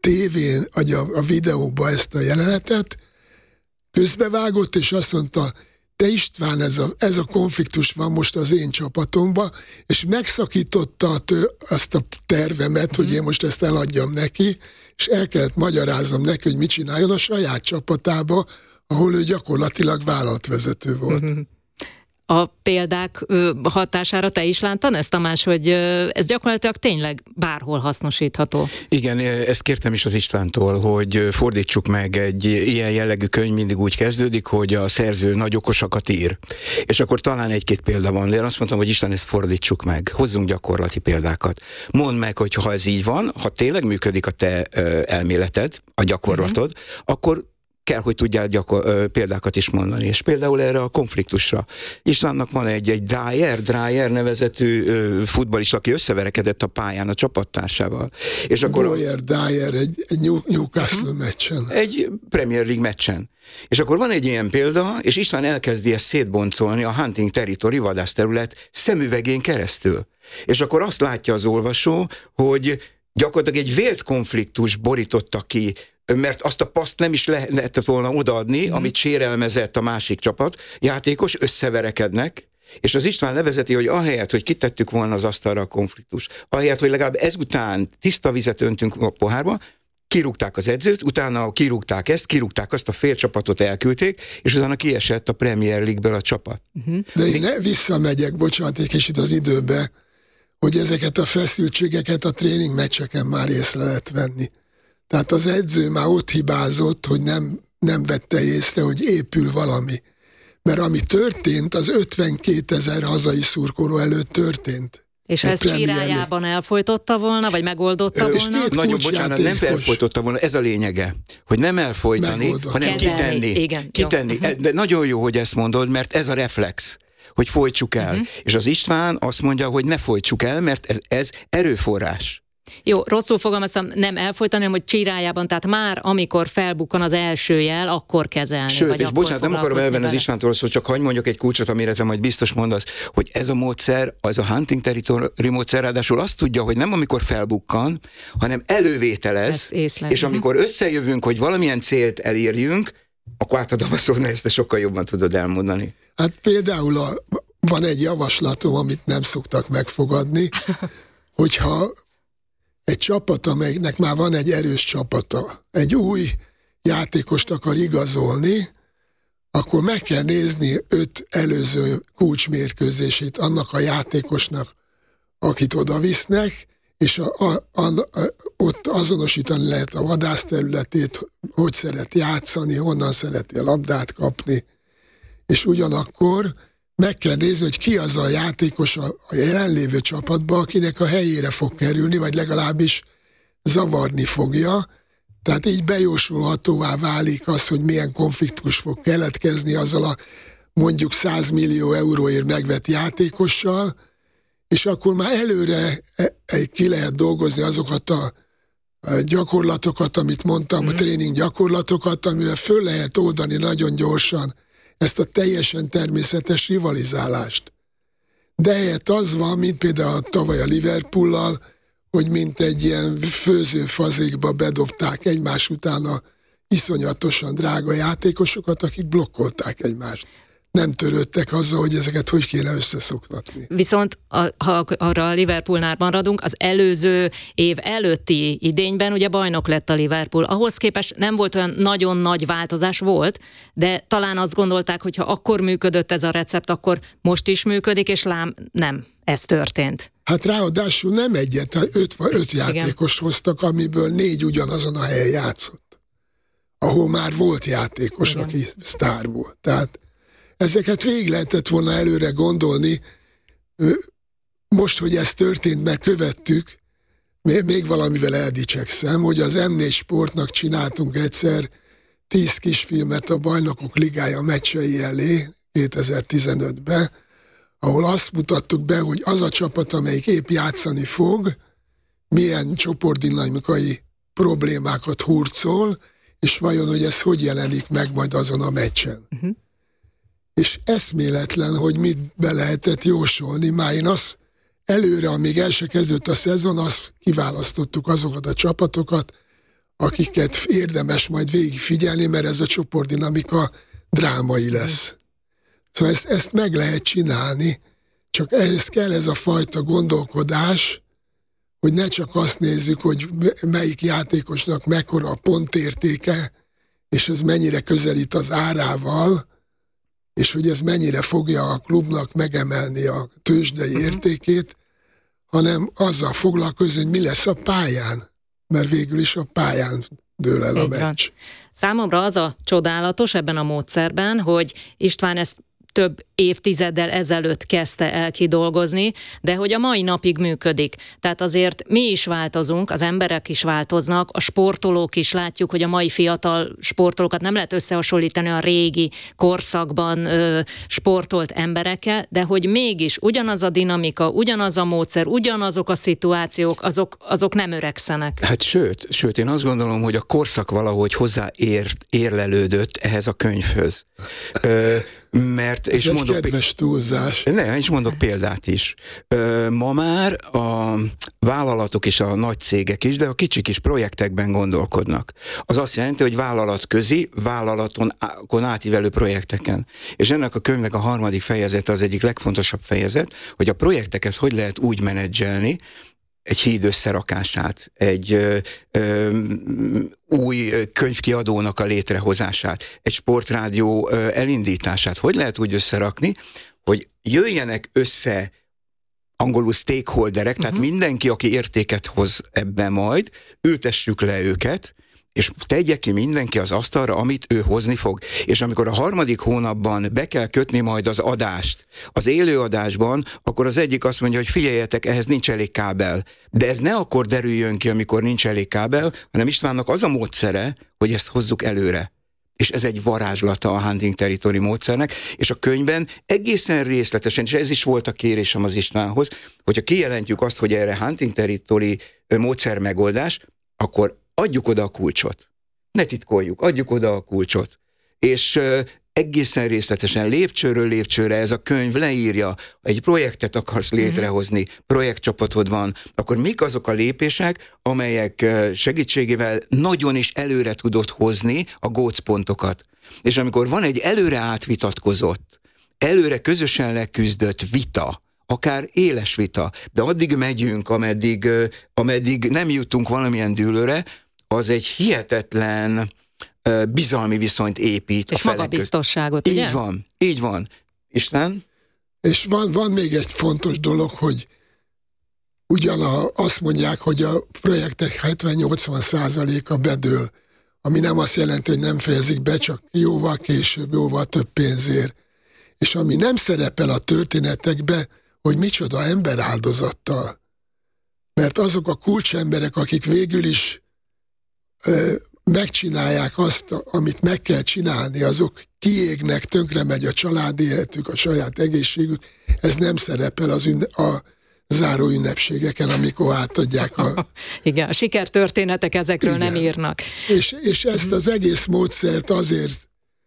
tévén, vagy a videóba ezt a jelenetet, közbevágott, és azt mondta, te István, ez a konfliktus van most az én csapatomban, és megszakította azt a tervemet, hogy én most ezt eladjam neki, és el kellett magyaráznom neki, hogy mit csináljon a saját csapatába, ahol ő gyakorlatilag vállalatvezető volt. A példák hatására te is láttad ezt, Tamás, hogy ez gyakorlatilag tényleg bárhol hasznosítható? Igen, ezt kértem is az Istvántól, hogy fordítsuk meg, egy ilyen jellegű könyv mindig úgy kezdődik, hogy a szerző nagy okosakat ír. És akkor talán egy-két példa van, de én azt mondtam, hogy István, ezt fordítsuk meg, hozzunk gyakorlati példákat. Mondd meg, hogy ha ez így van, ha tényleg működik a te elméleted, a gyakorlatod, akkor kell, hogy tudjál példákat is mondani. És például erre a konfliktusra. Istvánnak van egy Dreyer nevezetű futballista, aki összeverekedett a pályán a csapattársával. És akkor Dreyer egy Newcastle meccsen. Egy Premier League meccsen. És akkor van egy ilyen példa, és István elkezdi ezt szétboncolni a hunting territory, vadászterület szemüvegén keresztül. És akkor azt látja az olvasó, hogy gyakorlatilag egy vélt konfliktus borította ki, mert azt a paszt nem is lehetett volna odaadni, amit sérelmezett a másik csapat, játékos, összeverekednek, és az István levezeti, hogy ahelyett, hogy kitettük volna az asztalra a konfliktus, ahelyett, hogy legalább ezután tiszta vizet öntünk a pohárba, kirúgták az edzőt, utána kirúgták azt a fél csapatot elküldték, és utána kiesett a Premier League-ből a csapat. De én visszamegyek, bocsánat, egy kicsit az időbe, hogy ezeket a feszültségeket a tréning meccseken már észre lehet venni. Tehát az edző már ott hibázott, hogy nem vette észre, hogy épül valami. Mert ami történt, az 52 000 hazai szurkoló előtt történt. És ha ezt Csirájában elfojtotta volna, vagy megoldotta volna? Nagyon bocsánat, nem elfojtotta volna, ez a lényege. Hogy nem elfojtani, hanem kitenni. De nagyon jó, hogy ezt mondod, mert ez a reflex, hogy folytsuk el. És az István azt mondja, hogy ne folytsuk el, mert ez erőforrás. Jó, rosszul fogalmaztam, nem elfojtani, hanem hogy Csirájában, tehát már amikor felbukkan az első jel, akkor kezelni. Sőt, és bocsánat, nem akarom elvenni az Istvántól szó, csak hagyj mondjak egy kulcsot, amire te majd biztos mondasz, hogy ez a módszer, az a hunting territory módszer, ráadásul azt tudja, hogy nem amikor felbukkan, hanem elővételez, és amikor összejövünk, hogy valamilyen célt elérjünk, akkor átadom a szót, mert ezt te sokkal jobban tudod elmondani. Hát például van egy javaslatom, amit nem szoktak megfogadni, hogyha egy csapat, amelynek már van egy erős csapata, egy új játékost akar igazolni, akkor meg kell nézni 5 előző kulcsmérkőzését annak a játékosnak, akit oda visznek, és ott azonosítani lehet a vadászterületét, hogy szeret játszani, honnan szereti a labdát kapni, és ugyanakkor meg kell nézni, hogy ki az a játékos a jelenlévő csapatban, akinek a helyére fog kerülni, vagy legalábbis zavarni fogja. Tehát így bejósolhatóvá válik az, hogy milyen konfliktus fog keletkezni azzal a mondjuk 100 millió euróért megvett játékossal, és akkor már előre ki lehet dolgozni azokat a gyakorlatokat, amit mondtam, a tréning gyakorlatokat, amivel föl lehet oldani nagyon gyorsan ezt a teljesen természetes rivalizálást. De helyett az van, mint például tavaly a Liverpoollal, hogy mint egy ilyen főzőfazékba bedobták egymás után a iszonyatosan drága játékosokat, akik blokkolták egymást. Nem törődtek azzal, hogy ezeket hogy kéne összeszoktatni. Viszont ha arra a Liverpoolnál maradunk, az előző év előtti idényben ugye bajnok lett a Liverpool. Ahhoz képest nem volt olyan nagyon nagy változás volt, de talán azt gondolták, hogy ha akkor működött ez a recept, akkor most is működik, és lám nem, ez történt. Hát ráadásul nem egyet, 5 játékos hoztak, amiből 4 ugyanazon a helyen játszott. Ahol már volt játékos, aki sztár volt. Tehát ezeket végig lehetett volna előre gondolni. Most, hogy ez történt, mert követtük, még valamivel eldicsekszem, hogy az M4 Sportnak csináltunk egyszer 10 kisfilmet a Bajnokok Ligája meccsei elé 2015-ben, ahol azt mutattuk be, hogy az a csapat, amelyik épp játszani fog, milyen csoportdinamikai problémákat hurcol, és vajon, hogy ez hogy jelenik meg majd azon a meccsen. És eszméletlen, hogy mit be lehetett jósolni. Már én azt előre, amíg el se kezdődött a szezon, azt kiválasztottuk azokat a csapatokat, akiket érdemes majd végigfigyelni, mert ez a csoportdinamika drámai lesz. Szóval ezt meg lehet csinálni, csak ehhez kell ez a fajta gondolkodás, hogy ne csak azt nézzük, hogy melyik játékosnak mekkora a pontértéke, és ez mennyire közelít az árával, és hogy ez mennyire fogja a klubnak megemelni a tőzsdei értékét, hanem azzal foglalkozni, hogy mi lesz a pályán, mert végül is a pályán dől el a meccs. Számomra az a csodálatos ebben a módszerben, hogy István ezt több évtizeddel ezelőtt kezdte el kidolgozni, de hogy a mai napig működik. Tehát azért mi is változunk, az emberek is változnak, a sportolók is, látjuk, hogy a mai fiatal sportolókat nem lehet összehasonlítani a régi korszakban sportolt emberekkel, de hogy mégis ugyanaz a dinamika, ugyanaz a módszer, ugyanazok a szituációk, azok nem öregszenek. Hát sőt, én azt gondolom, hogy a korszak valahogy érlelődött ehhez a könyvhöz. Mert, és egy kedves túlzás. És mondok példát is. Ma már a vállalatok és a nagy cégek is, de a kicsik is projektekben gondolkodnak. Az azt jelenti, hogy vállalatközi, vállalaton átívelő projekteken. És ennek a könyvnek a 3. fejezete az egyik legfontosabb fejezet, hogy a projekteket hogy lehet úgy menedzselni, egy híd összerakását, egy új könyvkiadónak a létrehozását, egy sportrádió elindítását. Hogy lehet úgy összerakni, hogy jöjjenek össze angolul stakeholderek, tehát mindenki, aki értéket hoz ebben majd, ültessük le őket, és tegye ki mindenki az asztalra, amit ő hozni fog. És amikor a 3. hónapban be kell kötni majd az adást, az élő adásban, akkor az egyik azt mondja, hogy figyeljetek, ehhez nincs elég kábel. De ez ne akkor derüljön ki, amikor nincs elég kábel, hanem Istvánnak az a módszere, hogy ezt hozzuk előre. És ez egy varázslata a Hunting Territory módszernek, és a könyvben egészen részletesen, és ez is volt a kérésem az Istvánhoz, hogyha kijelentjük azt, hogy erre Hunting Territory módszer megoldás, akkor adjuk oda a kulcsot. Ne titkoljuk, adjuk oda a kulcsot. És egészen részletesen, lépcsőről lépcsőre ez a könyv leírja, egy projektet akarsz létrehozni, projektcsapatod van, akkor mik azok a lépések, amelyek segítségével nagyon is előre tudod hozni a gócpontokat. És amikor van egy előre átvitatkozott, előre közösen leküzdött vita, akár éles vita, de addig megyünk, ameddig nem jutunk valamilyen dűlőre, az egy hihetetlen bizalmi viszonyt épít. És magabiztosságot, ugye? Így van. István? És van még egy fontos dolog, hogy azt mondják, hogy a projektek 70-80%-a bedől, ami nem azt jelenti, hogy nem fejezik be, csak jóval később, jóval több pénzért. És ami nem szerepel a történetekbe, hogy micsoda emberáldozattal. Mert azok a kulcsemberek, akik végül is megcsinálják azt, amit meg kell csinálni, azok kiégnek, tönkre megy a családi életük, a saját egészségük, ez nem szerepel a záró ünnepségeken, amikor átadják Igen, a sikertörténetek ezekről nem írnak. És ezt az egész módszert azért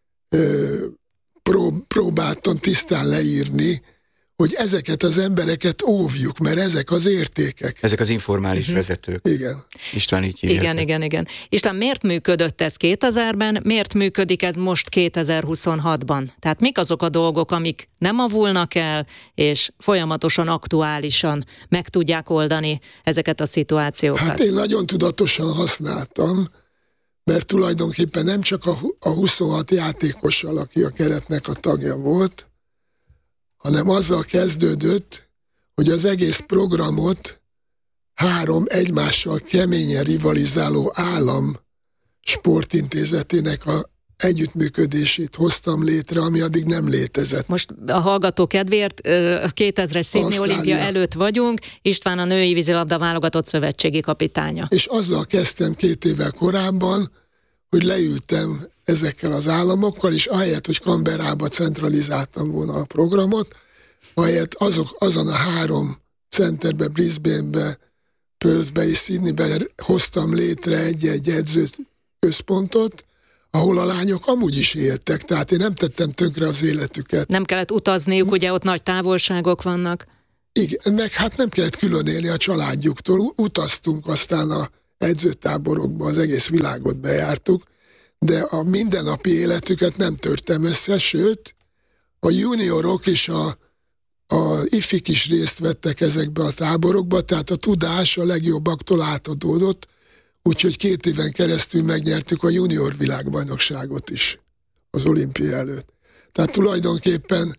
próbáltam tisztán leírni, hogy ezeket az embereket óvjuk, mert ezek az értékek. Ezek az informális vezetők. Igen. István így hívják. Igen. István, miért működött ez 2000-ben, miért működik ez most 2026-ban? Tehát mik azok a dolgok, amik nem avulnak el, és folyamatosan aktuálisan meg tudják oldani ezeket a szituációkat? Hát én nagyon tudatosan használtam, mert tulajdonképpen nem csak a 26 játékossal, aki a keretnek a tagja volt, hanem azzal kezdődött, hogy az egész programot 3 egymással keményen rivalizáló állam sportintézetének a együttműködését hoztam létre, ami addig nem létezett. Most a hallgató kedvéért 2000-es Sydney olimpia előtt vagyunk, István a női vízilabda válogatott szövetségi kapitánya. És azzal kezdtem 2 évvel korábban, hogy leültem ezekkel az államokkal, és ahelyett, hogy Canberrába centralizáltam volna a programot, ahelyett azon a 3 centerbe, Brisbanebe, Perthbe és Sydneybe hoztam létre egy edzőközpontot, ahol a lányok amúgy is éltek, tehát én nem tettem tönkre az életüket. Nem kellett utazniuk, ugye ott nagy távolságok vannak. Igen, meg hát nem kellett külön élni a családjuktól, utaztunk aztán edzőtáborokba az egész világot bejártuk, de a mindennapi életüket nem törtem össze, sőt, a juniorok és a ifik is részt vettek ezekbe a táborokba, tehát a tudás a legjobbaktól átadódott, úgyhogy 2 éven keresztül megnyertük a junior világbajnokságot is az olimpia előtt. Tehát tulajdonképpen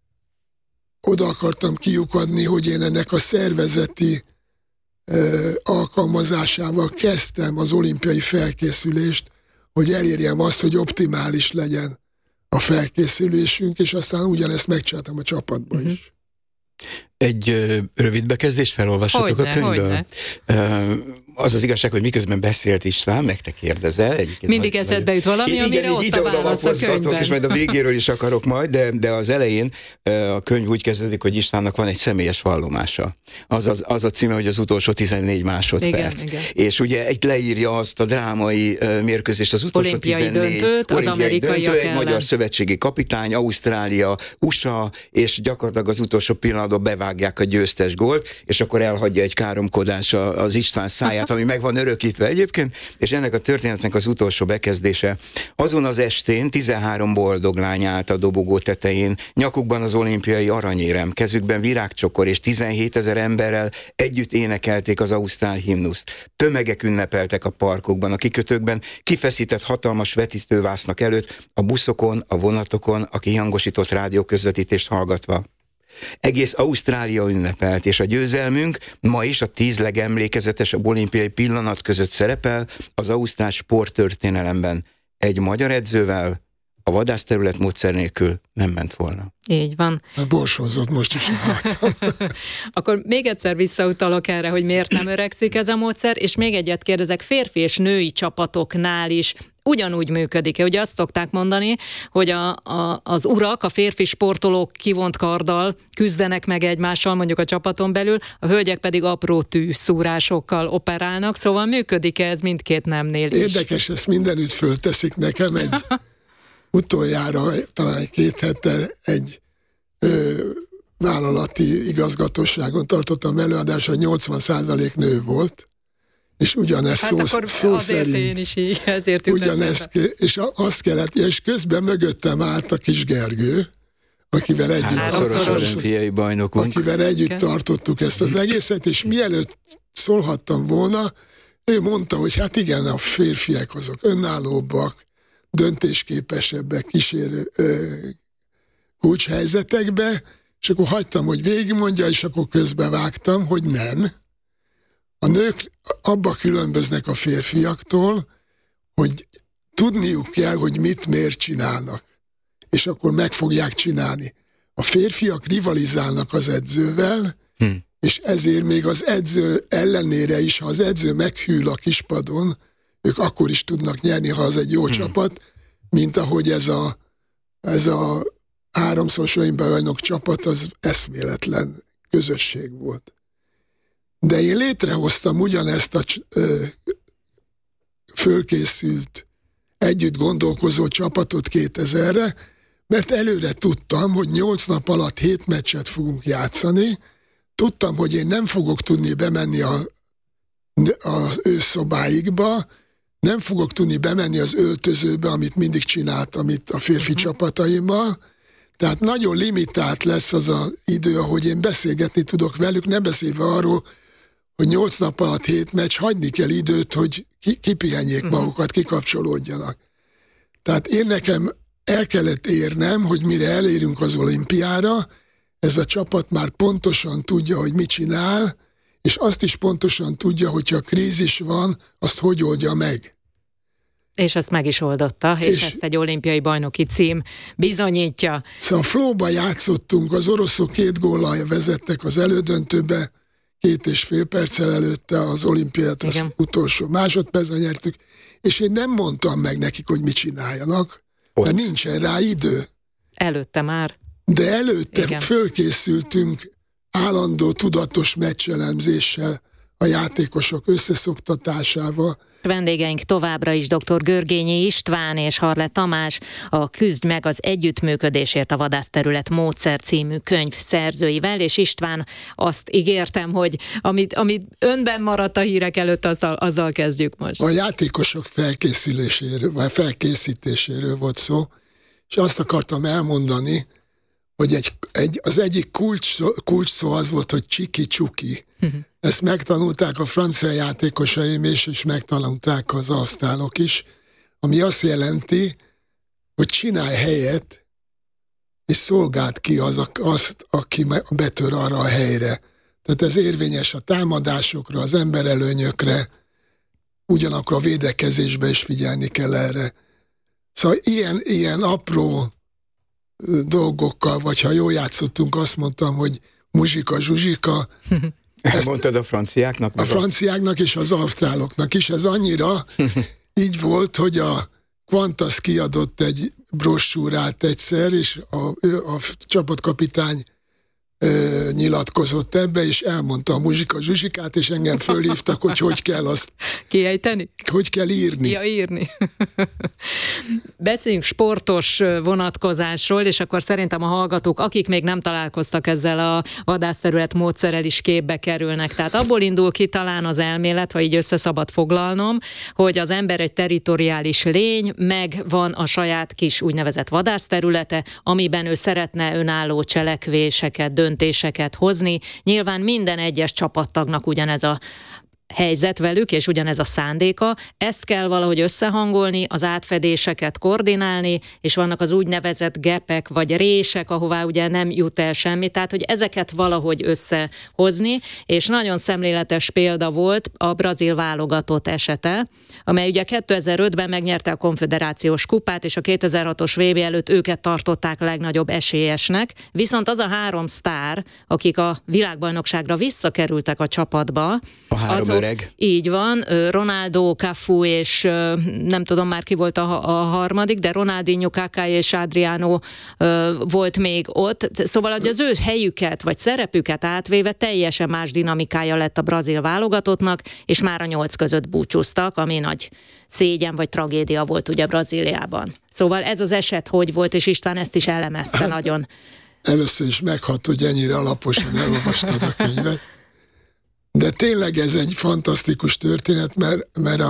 oda akartam kiukadni, hogy én ennek a szervezeti alkalmazásával kezdtem az olimpiai felkészülést, hogy elérjem azt, hogy optimális legyen a felkészülésünk, és aztán ugyanezt megcsináltam a csapatban is. Egy rövid bekezdést felolvashatok a könyvből? Az az igazság, hogy miközben beszélt István, meg te kérdezel. Mindig eszedbe jut valami, amire ott a válasz a könyvben. És majd a végéről is akarok majd, de az elején a könyv úgy kezdődik, hogy Istvánnak van egy személyes vallomása. Az a címe, hogy az utolsó 14 másodperc. Igen. És ugye egy leírja azt a drámai mérkőzést, az utolsó olimpiai 14 döntőt, az amerikaiak egy magyar szövetségi kapitány, Ausztrália, USA, és gyakorlatilag az utolsó pillanatban bevágják a győztes gólt, és akkor elhagyja egy káromkodás az István száját, ami meg van örökítve egyébként, és ennek a történetnek az utolsó bekezdése. Azon az estén 13 boldog lány állt a dobogó tetején, nyakukban az olimpiai aranyérem, kezükben virágcsokor, és 17 000 emberrel együtt énekelték az ausztrál himnuszt. Tömegek ünnepeltek a parkokban, a kikötőkben, kifeszített hatalmas vetítővásznak előtt, a buszokon, a vonatokon, a kihangosított rádióközvetítést hallgatva. Egész Ausztrália ünnepelt, és a győzelmünk ma is a 10 legemlékezetesebb olimpiai pillanat között szerepel az ausztrál sporttörténelemben. Egy magyar edzővel a vadászterület módszer nélkül nem ment volna. Így van. Borsózott most is. Akkor még egyszer visszautalok erre, hogy miért nem öregszik ez a módszer, és még egyet kérdezek, férfi és női csapatoknál is ugyanúgy működik. Ugye azt szokták mondani, hogy az urak, a férfi sportolók kivont karddal küzdenek meg egymással, mondjuk a csapaton belül, a hölgyek pedig apró tűszúrásokkal operálnak, szóval működik ez mindkét nemnél is. Érdekes, ezt mindenütt fölteszik nekem egy utoljára, talán 2 hete egy vállalati igazgatóságon tartottam előadást, hogy 80% nő volt, és ugyanezt szó szerint. Én is így, ezért ugyanezt, és azt kellett, és közben mögöttem állt a kis Gergő, akivel együtt tartottuk ezt az egészet, és mielőtt szólhattam volna, ő mondta, hogy hát igen, a férfiak azok önállóbbak, döntésképesebbek kísérő kulcshelyzetekbe, és akkor hagytam, hogy végigmondja, és akkor közbevágtam, hogy nem. A nők abba különböznek a férfiaktól, hogy tudniuk kell, hogy mit miért csinálnak, és akkor meg fogják csinálni. A férfiak rivalizálnak az edzővel, és ezért még az edző ellenére is, ha az edző meghűl a kispadon, ők akkor is tudnak nyerni, ha az egy jó csapat, mint ahogy ez a 3-szoros olimpiai bajnok csapat, az eszméletlen közösség volt. De én létrehoztam ugyanezt a fölkészült, együtt gondolkozó csapatot 2000-re, mert előre tudtam, hogy 8 nap alatt 7 meccset fogunk játszani, tudtam, hogy én nem fogok tudni bemenni az ő szobáikba, nem fogok tudni bemenni az öltözőbe, amit mindig csináltam itt a férfi csapataimmal, tehát nagyon limitált lesz az az idő, ahogy én beszélgetni tudok velük, nem beszélve arról, hogy 8 nap alatt 7 meccs, hagyni kell időt, hogy kipihenjék magukat, kikapcsolódjanak. Tehát én nekem el kellett érnem, hogy mire elérünk az olimpiára, ez a csapat már pontosan tudja, hogy mit csinál, és azt is pontosan tudja, hogyha krízis van, azt hogy oldja meg. És ezt meg is oldotta, és ezt egy olimpiai bajnoki cím bizonyítja. Szóval flowba játszottunk, az oroszok 2 góllal vezettek az elődöntőbe, 2,5 perccel előtte az olimpiát, az utolsó másodpercben nyertük, és én nem mondtam meg nekik, hogy mit csináljanak, mert nincsen rá idő. Előtte már. De előtte fölkészültünk állandó tudatos meccselemzéssel a játékosok összeszoktatásával. Vendégeink továbbra is dr. Görgényi István és Harlett Tamás, a Küzdj meg az együttműködésért a Vadászterület módszer című könyv szerzőivel, és István, azt ígértem, hogy amit önben maradt a hírek előtt, azzal kezdjük most. A játékosok felkészüléséről, vagy felkészítéséről volt szó, és azt akartam elmondani, hogy az egyik kulcs szó az volt, hogy csiki-csuki. Ezt megtanulták a francia játékosaim, és megtanulták az ausztrálok is, ami azt jelenti, hogy csinálj helyet, és szolgáld ki azt, aki betör arra a helyre. Tehát ez érvényes a támadásokra, az emberelőnyökre, ugyanakkor a védekezésbe is figyelni kell erre. Szóval ilyen apró dolgokkal, vagy ha jól játszottunk, azt mondtam, hogy muzsika, zsuzsika. Ezt mondtad a franciáknak? A franciáknak és az ausztráloknak is. Ez annyira így volt, hogy a Qantas kiadott egy brossúrát egyszer, és a csapatkapitány nyilatkozott ebbe, és elmondta a muzsika zsuzsikát, és engem fölhívtak, hogy kell azt kiejteni? Hogy kell írni. Ja, írni. Beszéljünk sportos vonatkozásról, és akkor szerintem a hallgatók, akik még nem találkoztak ezzel a vadászterület módszerrel, is képbe kerülnek. Tehát abból indul ki talán az elmélet, ha így össze szabad foglalnom, hogy az ember egy territoriális lény, meg van a saját kis úgynevezett vadászterülete, amiben ő szeretne önálló cselekvéseket, döntéseket hozni. Nyilván minden egyes csapattagnak ugyanez a helyzet velük, és ugyanez a szándéka. Ezt kell valahogy összehangolni, az átfedéseket koordinálni, és vannak az úgynevezett gepek, vagy rések, ahová ugye nem jut el semmi, tehát hogy ezeket valahogy összehozni, és nagyon szemléletes példa volt a brazil válogatott esete, amely ugye 2005-ben megnyerte a konföderációs kupát, és a 2006-os VB előtt őket tartották legnagyobb esélyesnek, viszont az a 3 sztár, akik a világbajnokságra visszakerültek a csapatba, azok, öreg. Így van, Ronaldo, Cafu és nem tudom már ki volt a harmadik, de Ronaldinho, Kaká és Adriano volt még ott. Szóval az ő helyüket vagy szerepüket átvéve teljesen más dinamikája lett a brazil válogatottnak, és már a 8 között búcsúztak, ami nagy szégyen vagy tragédia volt ugye Brazíliában. Szóval ez az eset hogy volt, és István ezt is elemezte nagyon. Először is meghat, hogy ennyire alaposan elolvastad a könyvet. De tényleg ez egy fantasztikus történet, mert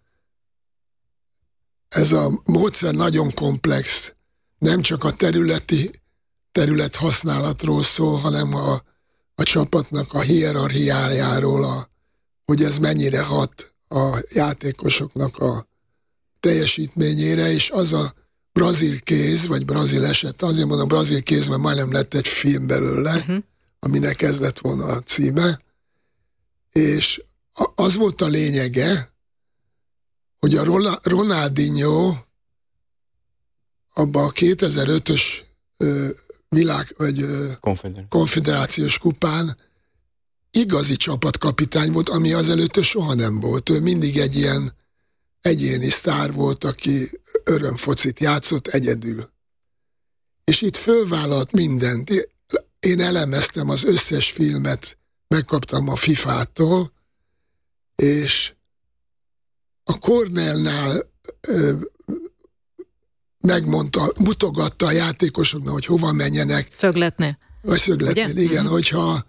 ez a módszer nagyon komplex. Nem csak a terület használatról szól, hanem a csapatnak a hierarchiájáról, hogy ez mennyire hat a játékosoknak a teljesítményére, és az a brazil kéz, vagy brazil eset, azért mondom brazil kéz, mert majdnem lett egy film belőle, aminek ez lett volna a címe, és az volt a lényege, hogy a Ronaldinho abban a 2005-ös vagy konfederációs kupán igazi csapatkapitány volt, ami azelőtt soha nem volt. Ő mindig egy ilyen egyéni sztár volt, aki örömfocit játszott egyedül. És itt fölvállalt mindent. Én elemeztem az összes filmet, megkaptam a FIFA-tól, és a Cornellnál mutogatta a játékosoknak, hogy hova menjenek. Szögletnél. Vagy szögletnél, igen, hogyha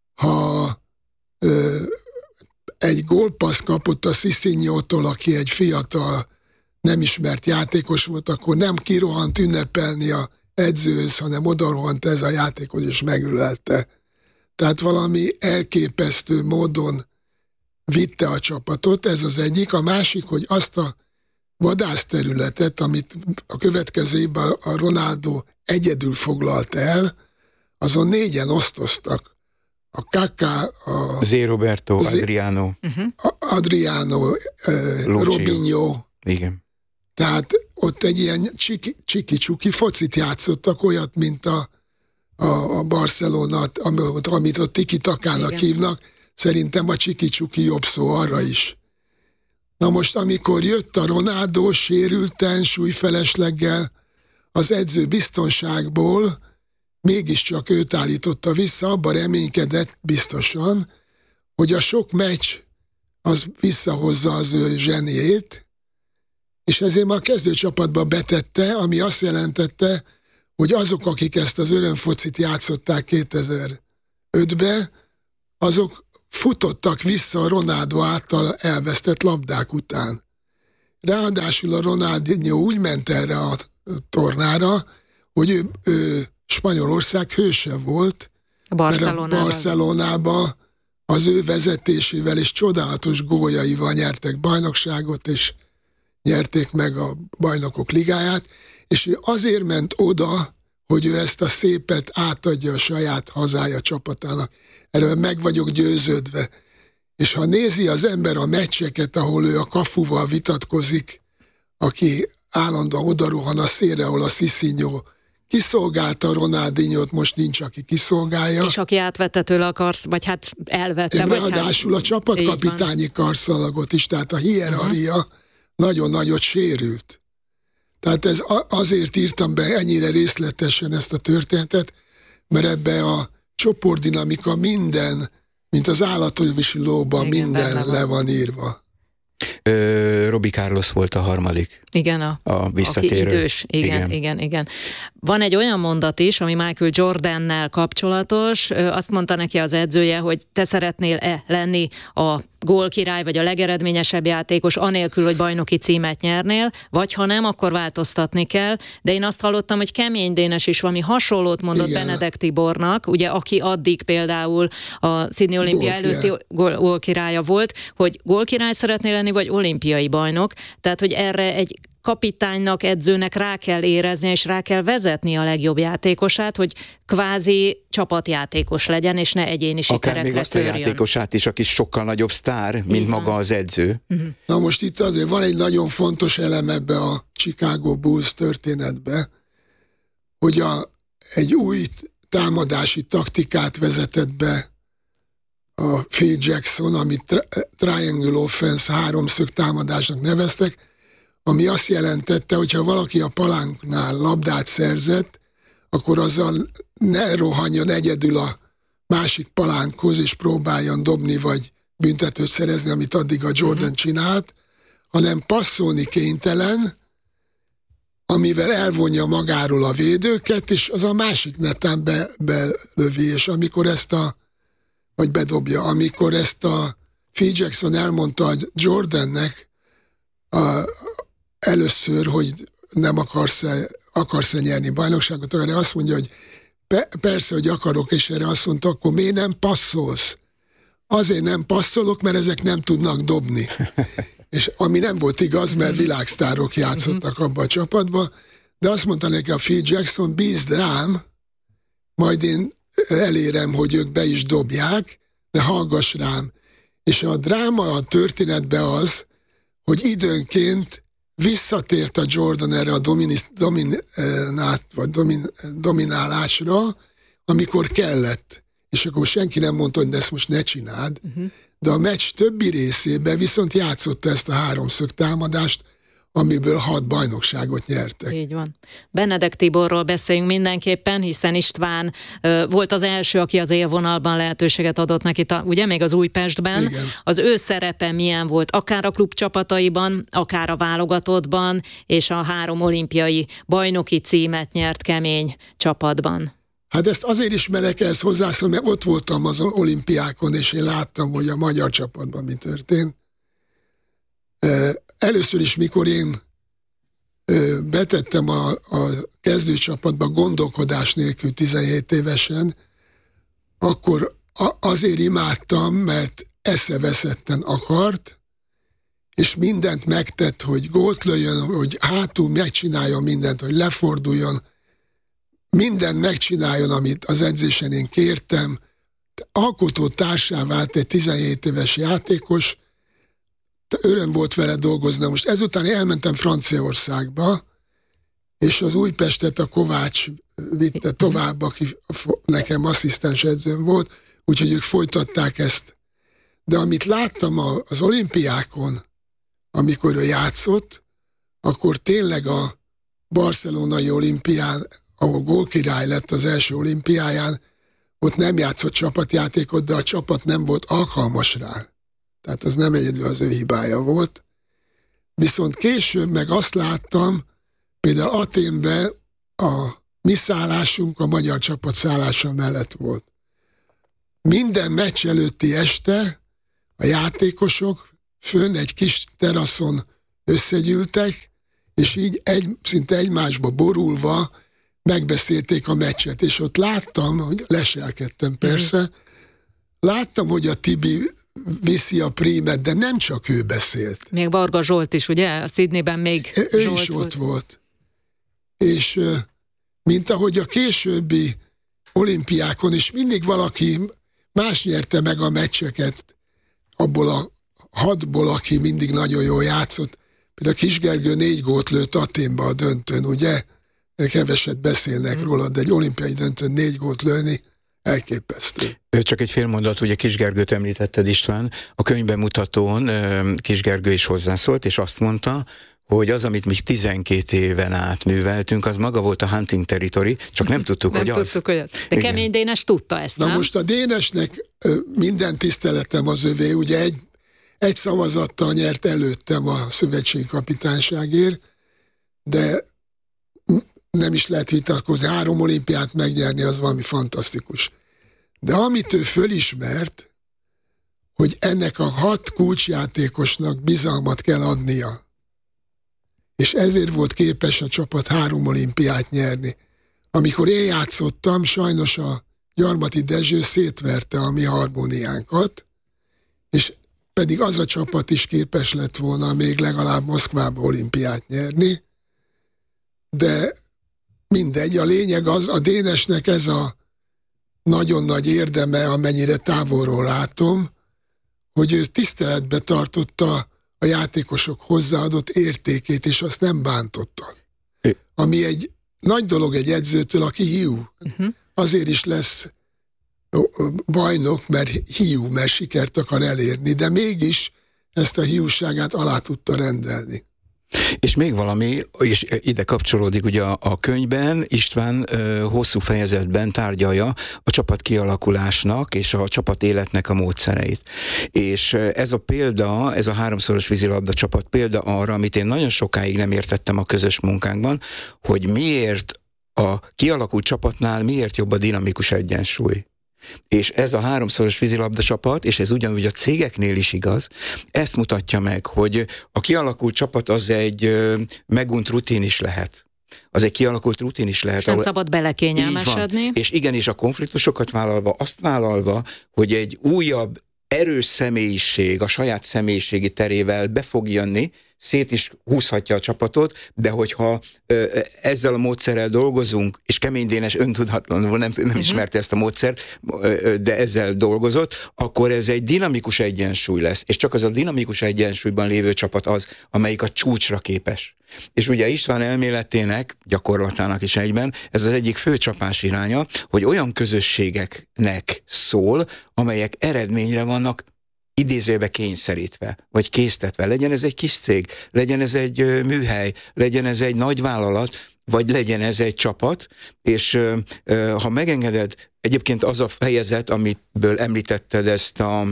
egy gólpaszt kapott a Sissignyótól, aki egy fiatal, nem ismert játékos volt, akkor nem kirohant ünnepelni a edzőhöz, hanem odarohant ez a játékos, és megölelte. Tehát valami elképesztő módon vitte a csapatot, ez az egyik. A másik, hogy azt a vadászterületet, amit a következő évben a Ronaldo egyedül foglalt el, azon 4-en osztoztak. A Kaká, Zé Roberto, Adriano. Adriano, Robinho. Igen. Tehát ott egy ilyen csiki-csuki focit játszottak, olyat, mint a Barcelona, amit a tiki-takának hívnak. Szerintem a csiki-csuki jobb szó arra is. Na most, amikor jött a Ronaldo sérülten, súlyfelesleggel, az edző biztonságból mégiscsak őt állította vissza, abba reménykedett biztosan, hogy a sok meccs az visszahozza az ő zseniét, és ezért már a kezdőcsapatba betette, ami azt jelentette, hogy azok, akik ezt az örömfocit játszották 2005-ben, azok futottak vissza a Ronaldo által elvesztett labdák után. Ráadásul a Ronaldinho úgy ment erre a tornára, hogy ő Spanyolország hőse volt, mert a Barcelonában az ő vezetésével és csodálatos góljaival nyertek bajnokságot, és nyerték meg a bajnokok ligáját, és ő azért ment oda, hogy ő ezt a szépet átadja a saját hazája csapatának. Erről meg vagyok győződve. És ha nézi az ember a meccseket, ahol ő a Cafuval vitatkozik, aki állandóan odarohan a szélre, ahol a Cicinho kiszolgálta Ronaldinhót, most nincs, aki kiszolgálja. És aki átvette tőle a karsz, vagy hát elvette. Ráadásul a csapatkapitányi karszalagot is, tehát a hierarchia nagyon nagyot sérült. Tehát ez azért írtam be ennyire részletesen ezt a történetet, mert ebbe a csoportdinamika minden, mint az állatorvosi lóban, minden le van írva. Robbie Carlos volt a harmadik. Igen, a visszatérő. Aki idős. Igen. Van egy olyan mondat is, ami Michael Jordannel kapcsolatos. Azt mondta neki az edzője, hogy te szeretnél-e lenni a gólkirály, vagy a legeredményesebb játékos, anélkül, hogy bajnoki címet nyernél, vagy ha nem, akkor változtatni kell. De én azt hallottam, hogy Kemény Dénes is valami hasonlót mondott Benedek Tibornak, ugye, aki addig például a Sydney olimpia előtti gólkirálya volt, hogy gólkirály szeretnél lenni, vagy olimpiai bajnok. Tehát, hogy erre egy kapitánynak, edzőnek rá kell érezni, és rá kell vezetni a legjobb játékosát, hogy kvázi csapatjátékos legyen, és ne egyéni sikerekre törjön. Akár még azt a játékosát is, aki sokkal nagyobb sztár, mint maga az edző. Na most itt azért van egy nagyon fontos elem ebbe a Chicago Bulls történetbe, hogy egy új támadási taktikát vezetett be a Phil Jackson, amit Triangle Offense, háromszög támadásnak neveztek, ami azt jelentette, hogyha valaki a palánknál labdát szerzett, akkor azzal ne rohanjon egyedül a másik palánkhoz, és próbáljon dobni, vagy büntetőt szerezni, amit addig a Jordan csinált, hanem passzolni kénytelen, amivel elvonja magáról a védőket, és az a másik netán belövi, és amikor vagy bedobja, amikor ezt a Phil Jackson elmondta a Jordannek, először, hogy nem akarsz-e nyerni bajnokságot, erre azt mondja, hogy persze, hogy akarok, és erre azt mondta, akkor miért nem passzolsz? Azért nem passzolok, mert ezek nem tudnak dobni. És ami nem volt igaz, mert világsztárok játszottak abba a csapatba, de azt mondta neki a Phil Jackson, bízd rám, majd én elérem, hogy ők be is dobják, de hallgass rám. És a dráma a történetben az, hogy időnként visszatért a Jordan erre a dominálásra, amikor kellett. És akkor senki nem mondta, hogy ezt most ne csináld, de a meccs többi részében viszont játszotta ezt a háromszög támadást, amiből 6 bajnokságot nyertek. Így van. Benedek Tiborról beszéljünk mindenképpen, hiszen István volt az első, aki az élvonalban lehetőséget adott neki, ugye még az Újpestben. Igen. Az ő szerepe milyen volt, akár a klub csapataiban, akár a válogatottban, és a 3 olimpiai bajnoki címet nyert kemény csapatban. Hát ezt azért ismerek ezt hozzászólni, mert ott voltam az olimpiákon, és én láttam, hogy a magyar csapatban mi történt. Először is, mikor én betettem a kezdőcsapatba gondolkodás nélkül 17 évesen, akkor azért imádtam, mert eszeveszetten akart, és mindent megtett, hogy gólt lőjön, hogy hátul megcsináljon mindent, hogy leforduljon, mindent megcsináljon, amit az edzésen én kértem. Alkotó társá vált egy 17 éves játékos, öröm volt vele dolgozni. Most ezután elmentem Franciaországba, és az Újpestet a Kovács vitte tovább, aki nekem asszisztens edzőm volt, úgyhogy ők folytatták ezt. De amit láttam az olimpiákon, amikor ő játszott, akkor tényleg a barcelonai olimpián, ahol gólkirály lett az első olimpiáján, ott nem játszott csapatjátékot, de a csapat nem volt alkalmas rá. Tehát az nem egyedül az ő hibája volt. Viszont később meg azt láttam, például Athénben a mi szállásunk a magyar csapat szállása mellett volt. Minden meccs előtti este a játékosok fönn egy kis teraszon összegyűltek, és így szinte egymásba borulva megbeszélték a meccset, és ott láttam, hogy leselkedtem persze, láttam, hogy a Tibi viszi a prímet, de nem csak ő beszélt. Még Varga Zsolt is, ugye? A Sydneyben még ő Zsolt is ott volt. És mint ahogy a későbbi olimpiákon is mindig valaki más nyerte meg a meccseket abból a 6-ból, aki mindig nagyon jól játszott. Például Kisgergő 4 gólt lőtt Athénba a döntőn, ugye? Keveset beszélnek róla, de egy olimpiai döntőn 4 gólt lőni elképesztő. Csak egy fél mondat, ugye Kisgergőt említetted, István, a könyvbemutatón Kisgergő is hozzászólt, és azt mondta, hogy az, amit mi 12 éven át műveltünk, az maga volt a Hunting Territory, csak nem tudtuk, hogy az. Nem tudtuk, hogy az. De igen. Kemény Dénes tudta ezt, Na nem? most a Dénesnek minden tiszteletem az övé, ugye egy szavazattal nyert előttem a szövetségi kapitányságért, de nem is lehet vitatkozni, 3 olimpiát megnyerni, az valami fantasztikus. De amit ő fölismert, hogy ennek a 6 kulcsjátékosnak bizalmat kell adnia, és ezért volt képes a csapat 3 olimpiát nyerni. Amikor én játszottam, sajnos a Gyarmati Dezső szétverte a mi harmóniánkat, és pedig az a csapat is képes lett volna még legalább Moszkvába olimpiát nyerni, de mindegy, a lényeg az, a Dénesnek ez a nagyon nagy érdeme, amennyire távolról látom, hogy ő tiszteletbe tartotta a játékosok hozzáadott értékét, és azt nem bántotta. Ami egy nagy dolog egy edzőtől, aki hiú. Azért is lesz bajnok, mert hiú, mert sikert akar elérni, de mégis ezt a hiúságát alá tudta rendelni. És még valami, és ide kapcsolódik ugye a könyvben, István hosszú fejezetben tárgyalja a csapat kialakulásnak és a csapat életnek a módszereit. És ez a példa, ez a 3-szoros vízilabda csapat példa arra, amit én nagyon sokáig nem értettem a közös munkánkban, hogy miért a kialakult csapatnál miért jobb a dinamikus egyensúly. És ez a 3-szoros vízilabda csapat, és ez ugyanúgy a cégeknél is igaz, ezt mutatja meg, hogy a kialakult csapat az egy megunt rutin is lehet. Az egy kialakult rutin is lehet. És nem szabad belekényelmesedni. És igenis a konfliktusokat vállalva, azt vállalva, hogy egy újabb erős személyiség a saját személyiségi terével be fog jönni, szét is húzhatja a csapatot, de hogyha ezzel a módszerrel dolgozunk, és Kemény Dénes öntudatlanul nem ismerte ezt a módszert, de ezzel dolgozott, akkor ez egy dinamikus egyensúly lesz, és csak az a dinamikus egyensúlyban lévő csapat az, amelyik a csúcsra képes. És ugye István elméletének, gyakorlatának is egyben, ez az egyik fő csapás iránya, hogy olyan közösségeknek szól, amelyek eredményre vannak idézőbe kényszerítve, vagy késztetve. Legyen ez egy kis cég, legyen ez egy műhely, legyen ez egy nagy vállalat, vagy legyen ez egy csapat, és ha megengeded, egyébként az a fejezet, amitől említetted ezt a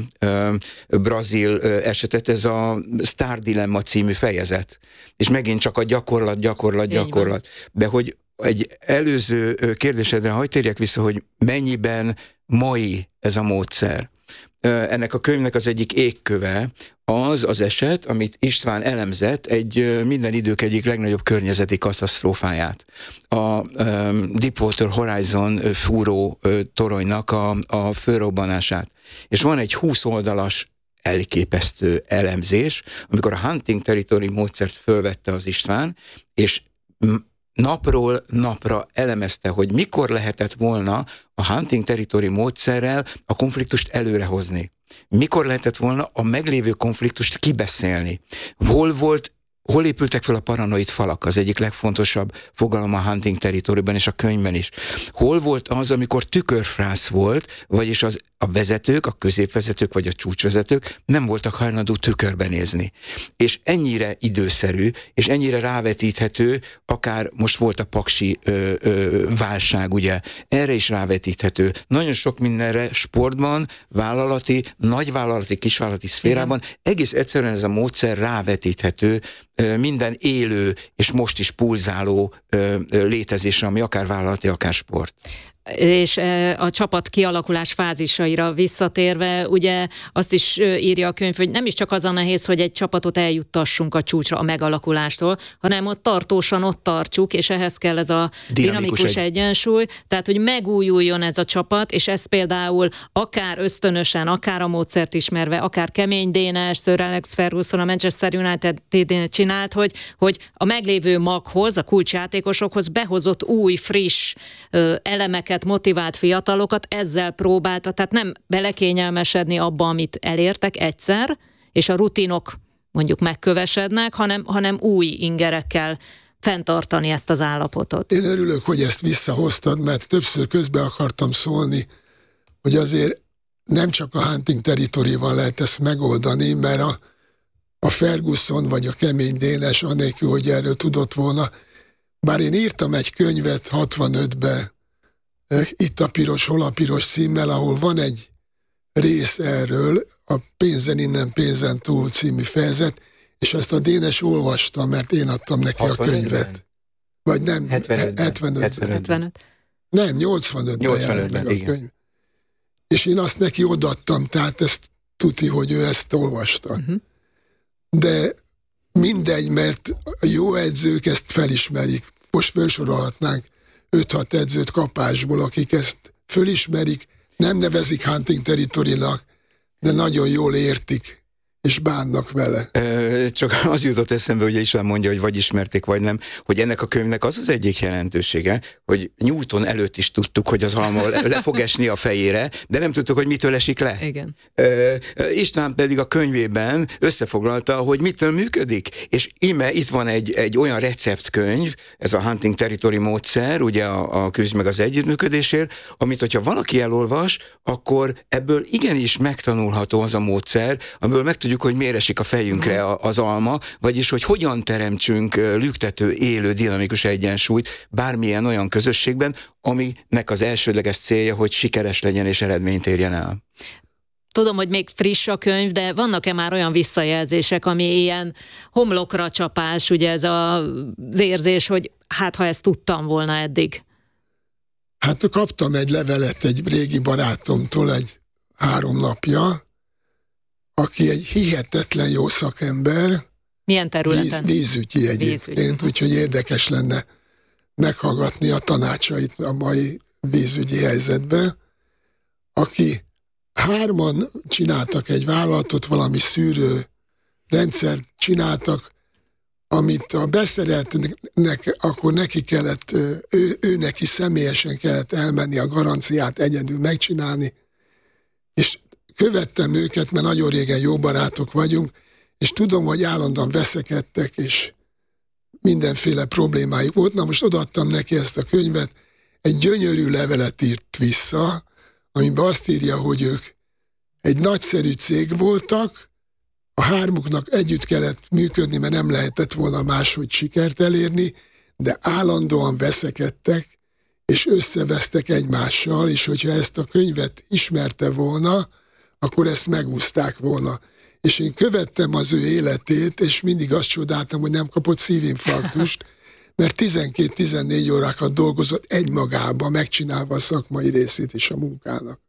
brazil esetet, ez a Star Dilemma című fejezet. És megint csak a gyakorlat. De hogy egy előző kérdésedre hadd térjek vissza, hogy mennyiben mai ez a módszer. Ennek a könyvnek az egyik égköve az eset, amit István elemzett, egy minden idők egyik legnagyobb környezeti katasztrófáját. A Deepwater Horizon fúró toronynak a fölrobbanását. És van egy 20 oldalas elképesztő elemzés, amikor a Hunting Territory módszert fölvette az István, és napról napra elemezte, hogy mikor lehetett volna a Hunting Territory módszerrel a konfliktust előrehozni. Mikor lehetett volna a meglévő konfliktust kibeszélni. hol épültek fel a paranoid falak, az egyik legfontosabb fogalom a Hunting Territoryban és a könyvben is. Hol volt az, amikor tükörfrász volt, vagyis a vezetők, a középvezetők vagy a csúcsvezetők nem voltak hajlandó tükörbe nézni. És ennyire időszerű, és ennyire rávetíthető, akár most volt a paksi válság, ugye, erre is rávetíthető. Nagyon sok mindenre sportban, vállalati, nagyvállalati, kisvállalati szférában egész egyszerűen ez a módszer rávetíthető minden élő és most is pulzáló létezésre, ami akár vállalati, akár sport. És a csapat kialakulás fázisaira visszatérve, ugye azt is írja a könyv, hogy nem is csak az a nehéz, hogy egy csapatot eljuttassunk a csúcsra a megalakulástól, hanem ott tartósan ott tartsuk, és ehhez kell ez a dinamikus egyensúly, tehát hogy megújuljon ez a csapat, és ezt például akár ösztönösen, akár a módszert ismerve, akár Kemény Dénes, Sir Alex Ferguson a Manchester United-nél csinált, hogy a meglévő maghoz, a kulcsjátékosokhoz behozott új, friss elemeket, motivált fiatalokat, ezzel próbálta, tehát nem belekényelmesedni abba, amit elértek egyszer, és a rutinok mondjuk megkövesednek, hanem új ingerekkel fenntartani ezt az állapotot. Én örülök, hogy ezt visszahoztad, mert többször közbe akartam szólni, hogy azért nem csak a Hunting Territoryval lehet ezt megoldani, mert a Ferguson vagy a Kemény Dénes, anélkül, hogy erről tudott volna, bár én írtam egy könyvet 65-be, Itt a piros, hol a piros címmel, ahol van egy rész erről, a Pénzen innen, pénzen túl című fejezet, és ezt a Dénes olvasta, mert én adtam neki a könyvet. Vagy nem, 75-ben. Nem, 85-ben jelent meg a könyv. És én azt neki odaadtam, tehát ezt tuti, hogy ő ezt olvasta. De mindegy, mert a jó edzők ezt felismerik. Most felsorolhatnánk 5-6 edzőt kapásból, akik ezt fölismerik, nem nevezik Hunting Territorynak, de nagyon jól értik, és bánnak vele. Csak az jutott eszembe, ugye István mondja, hogy vagy ismerték, vagy nem, hogy ennek a könyvnek az az egyik jelentősége, hogy Newton előtt is tudtuk, hogy az alma le fog esni a fejére, de nem tudtuk, hogy mitől esik le. Igen. István pedig a könyvében összefoglalta, hogy mitől működik, és íme itt van egy olyan receptkönyv, ez a Hunting Territory módszer, ugye a küzd meg az együttműködésért, amit, hogyha valaki elolvas, akkor ebből igenis megtanulható az a módszer, amiből meg tudjuk, hogy miért esik a fejünkre az alma, vagyis, hogy hogyan teremtsünk lüktető, élő, dinamikus egyensúlyt bármilyen olyan közösségben, aminek az elsődleges célja, hogy sikeres legyen és eredményt érjen el. Tudom, hogy még friss a könyv, de vannak-e már olyan visszajelzések, ami ilyen homlokra csapás, ugye ez az érzés, hogy hát ha ezt tudtam volna eddig? Hát kaptam egy levelet egy régi barátomtól 3 napja, aki egy hihetetlen jó szakember. Milyen területen? Vízügyi egyébként, úgyhogy érdekes lenne meghallgatni a tanácsait a mai vízügyi helyzetben, aki 3 csináltak egy vállalatot, valami szűrő rendszert csináltak, amit a beszereltnek, akkor neki kellett, ő neki személyesen kellett elmenni a garanciát egyedül megcsinálni, és követtem őket, mert nagyon régen jó barátok vagyunk, és tudom, hogy állandóan veszekedtek, és mindenféle problémájuk volt. Na most odaadtam neki ezt a könyvet, egy gyönyörű levelet írt vissza, amiben azt írja, hogy ők egy nagyszerű cég voltak, a 3-uknak együtt kellett működni, mert nem lehetett volna máshogy sikert elérni, de állandóan veszekedtek, és összevesztek egymással, és hogyha ezt a könyvet ismerte volna, akkor ezt megúszták volna. És én követtem az ő életét, és mindig azt csodáltam, hogy nem kapott szívinfarktust, mert 12-14 órákat dolgozott egymagában, megcsinálva a szakmai részét is a munkának.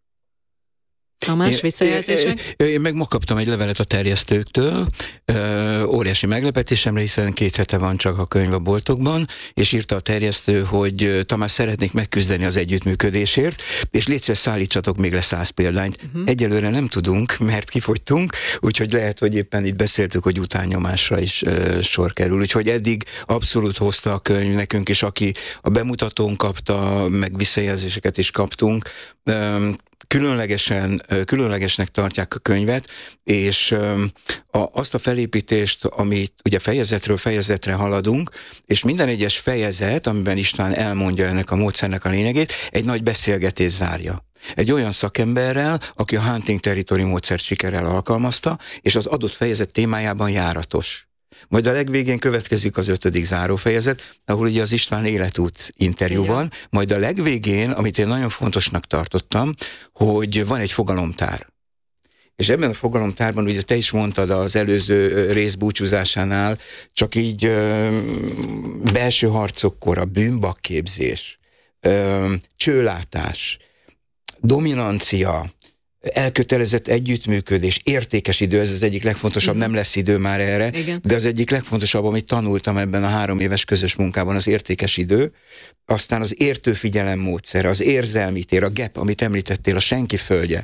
Tamás, visszajelzések? Én meg ma kaptam egy levelet a terjesztőktől, óriási meglepetésemre, hiszen 2 hete van csak a könyv a boltokban, és írta a terjesztő, hogy Tamás, szeretnék megküzdeni az együttműködésért, és légy szíves, szállítsatok még le 100 példányt. Egyelőre nem tudunk, mert kifogytunk, úgyhogy lehet, hogy éppen itt beszéltük, hogy utánnyomásra is sor kerül. Úgyhogy eddig abszolút hozta a könyv nekünk, és aki a bemutatón kapta, meg visszajelzéseket is kaptunk, különlegesnek tartják a könyvet, és azt a felépítést, amit ugye fejezetről fejezetre haladunk, és minden egyes fejezet, amiben István elmondja ennek a módszernek a lényegét, egy nagy beszélgetés zárja. Egy olyan szakemberrel, aki a Hunting Territory módszert sikerrel alkalmazta, és az adott fejezet témájában járatos. Majd a legvégén következik az 5. zárófejezet, ahol ugye az István életút interjú van, majd a legvégén, amit én nagyon fontosnak tartottam, hogy van egy fogalomtár. És ebben a fogalomtárban, ugye te is mondtad az előző rész búcsúzásánál, csak így belső harcokkor a bűnbakképzés, csőlátás, dominancia, elkötelezett együttműködés, értékes idő, ez az egyik legfontosabb, nem lesz idő már erre, de az egyik legfontosabb, amit tanultam ebben a 3 éves közös munkában, az értékes idő, aztán az értő figyelem módszer, az érzelmi tér, a gap, amit említettél, a senki földje,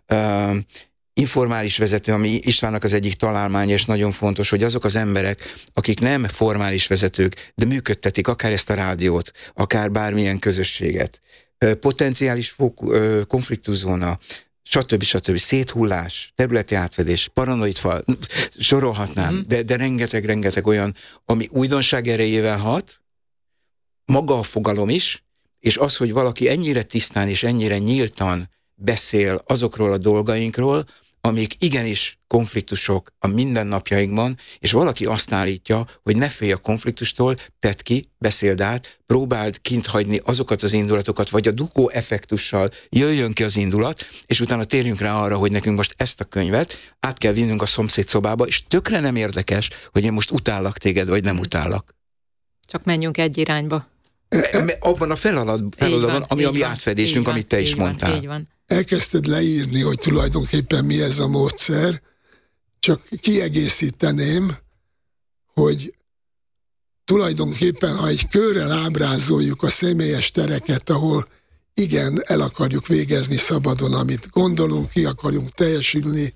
informális vezető, ami Istvánnak az egyik találmánya, és nagyon fontos, hogy azok az emberek, akik nem formális vezetők, de működtetik akár ezt a rádiót, akár bármilyen közösséget, potenciális konfliktuszóna, stb. Széthullás, területi átfedés, paranoid fal, sorolhatnám, de rengeteg olyan, ami újdonság erejével hat, maga a fogalom is, és az, hogy valaki ennyire tisztán és ennyire nyíltan beszél azokról a dolgainkról, amik igenis konfliktusok a mindennapjainkban, és valaki azt állítja, hogy ne félj a konfliktustól, tedd ki, beszéld át, próbáld kint hagyni azokat az indulatokat, vagy a dugó effektussal jöjjön ki az indulat, és utána térjünk rá arra, hogy nekünk most ezt a könyvet át kell vinnünk a szomszéd szobába, és tökre nem érdekes, hogy én most utállak téged, vagy nem utállak. Csak menjünk egy irányba. Abban a feladatban, ami a mi átfedésünk, amit te is mondtál. Így van. Elkezdted leírni, hogy tulajdonképpen mi ez a módszer, csak kiegészíteném, hogy tulajdonképpen, ha egy körrel ábrázoljuk a személyes tereket, ahol igen, el akarjuk végezni szabadon, amit gondolunk, ki akarjunk teljesülni,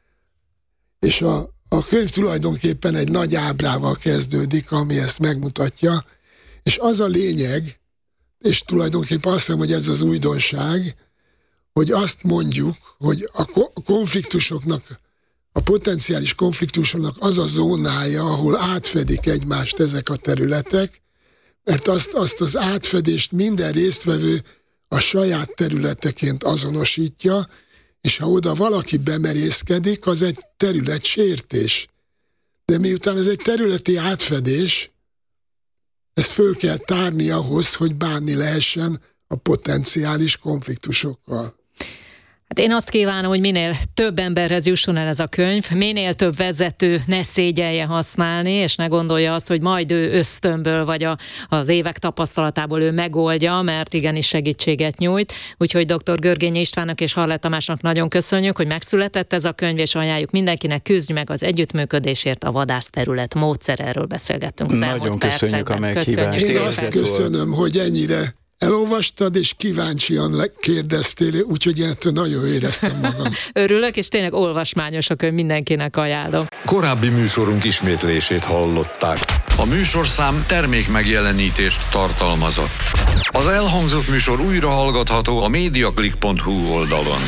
és a könyv tulajdonképpen egy nagy ábrával kezdődik, ami ezt megmutatja, és az a lényeg, és tulajdonképpen azt hiszem, hogy ez az újdonság, hogy azt mondjuk, hogy a konfliktusoknak, a potenciális konfliktusoknak az a zónája, ahol átfedik egymást ezek a területek, mert azt az átfedést minden résztvevő a saját területeként azonosítja, és ha oda valaki bemerészkedik, az egy területsértés. De miután ez egy területi átfedés, ezt föl kell tárni ahhoz, hogy bánni lehessen a potenciális konfliktusokkal. Hát én azt kívánom, hogy minél több emberhez jusson el ez a könyv, minél több vezető ne szégyelje használni, és ne gondolja azt, hogy majd ő ösztönből, vagy az évek tapasztalatából ő megoldja, mert igenis segítséget nyújt. Úgyhogy dr. Görgényi Istvánnak és Haller Tamásnak nagyon köszönjük, hogy megszületett ez a könyv, és ajánljuk mindenkinek, küzdj meg az együttműködésért, a vadászterület módszer, erről beszélgettünk az nagyon köszönjük a meghívást. Én azt köszönöm, hogy ennyire elolvastad, és kíváncsian kérdeztél, úgyhogy ettől nagyon éreztem magam. Örülök, és tényleg olvasmányos a könyv, mindenkinek ajánlom. Korábbi műsorunk ismétlését hallották. A műsorszám termékmegjelenítést tartalmazott. Az elhangzott műsor újra hallgatható a mediaclick.hu oldalon.